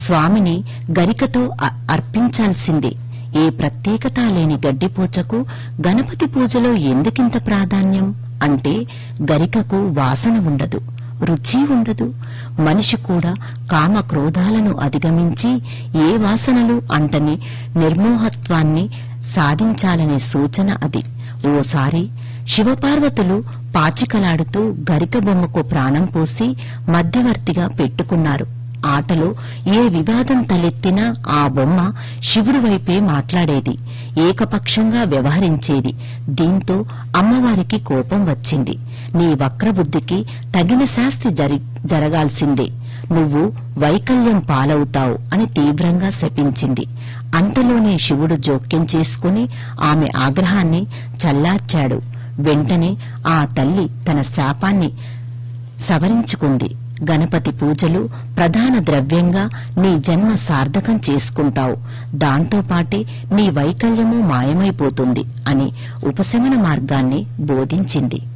స్వామిని గరికతో అర్పించాల్సిందే. ఏ ప్రత్యేకత లేని గడ్డిపూచకు గణపతి పూజలో ఎందుకింత ప్రాధాన్యం అంటే గరికకు వాసన ఉండదు, రుచి ఉండదు. మనిషి కూడా కామ క్రోధాలను అధిగమించి ఏ వాసనలు అంటని నిర్మోహత్వాన్ని సాధించాలనే సూచన అది. ఓసారి శివపార్వతులు పాచికలాడుతూ గరిక బొమ్మకు ప్రాణం పోసి మధ్యవర్తిగా పెట్టుకున్నారు. ఆటలో ఏ వివాదం తలెత్తినా ఆ బొమ్మ శివుడి వైపే మాట్లాడేది, ఏకపక్షంగా వ్యవహరించేది. దీంతో అమ్మవారికి కోపం వచ్చింది. నీ వక్రబుద్ధికి తగిన శాస్తి జరగాల్సిందే, నువ్వు వైకల్యం పాలవుతావు అని తీవ్రంగా శపించింది. అంతలోనే శివుడు జోక్యం చేసుకుని ఆమె ఆగ్రహాన్ని చల్లార్చాడు. వెంటనే ఆ తల్లి తన శాపాన్ని సవరించుకుంది. గణపతి పూజలు ప్రధాన ద్రవ్యంగా నీ జన్మ సార్థకం చేసుకుంటావు, దాంతోపాటే నీ వైకల్యము మాయమైపోతుంది అని ఉపశమన మార్గాన్ని బోధించింది.